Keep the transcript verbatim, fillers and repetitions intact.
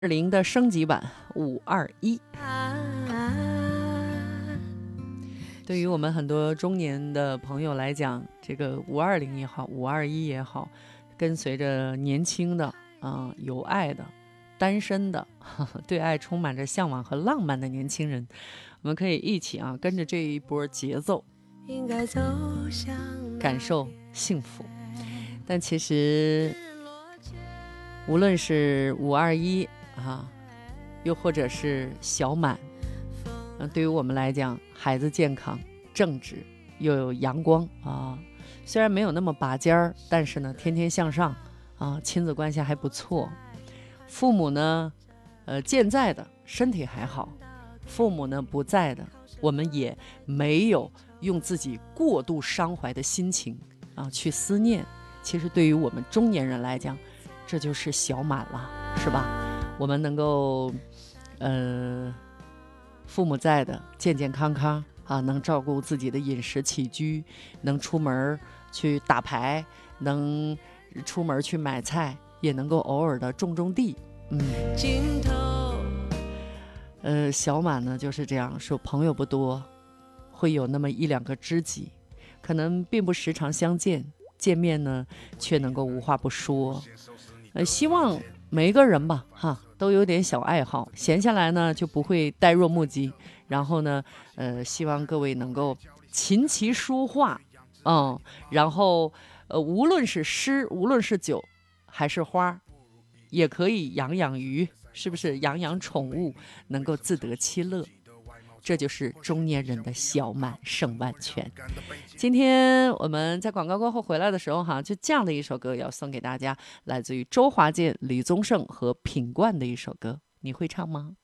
零的升级版五二一。对于我们很多中年的朋友来讲，这个五二零也好，五二一也好，跟随着年轻的、呃、有爱的、单身的、呵呵对爱充满着向往和浪漫的年轻人，我们可以一起啊跟着这一波节奏，感受幸福。但其实无论是五二一啊，又或者是小满，嗯，对于我们来讲，孩子健康、正直又有阳光啊，虽然没有那么拔尖儿，但是呢，天天向上啊，亲子关系还不错。父母呢，呃，健在的身体还好，父母呢不在的，我们也没有用自己过度伤怀的心情啊去思念。其实对于我们中年人来讲，这就是小满了，是吧？我们能够，呃，父母在的，健健康康啊，能照顾自己的饮食起居，能出门去打牌，能出门去买菜，也能够偶尔的种种地。嗯，呃，小满呢就是这样说，朋友不多，会有那么一两个知己，可能并不时常相见，见面呢却能够无话不说。呃，希望每一个人吧，哈，都有点小爱好，闲下来呢就不会呆若木鸡。然后呢，呃，希望各位能够琴棋书画，嗯，然后呃，无论是诗，无论是酒，还是花，也可以养养鱼，是不是？养养宠物，能够自得其乐。这就是中年人的小满胜万全。今天我们在广告过后回来的时候哈，就这样的一首歌要送给大家，来自于周华健、李宗盛和品冠的一首歌，你会唱吗？